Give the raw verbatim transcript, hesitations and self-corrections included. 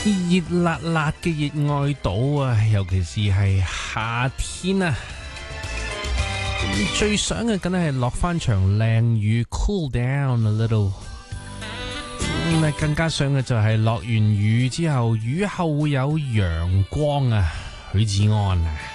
熱辣辣嘅熱愛島啊，尤其是係夏天啊，最想嘅梗係落翻場靚雨 ，cool down a little。咁更加想嘅就係落完雨之後，雨後會有陽光啊，許志安啊。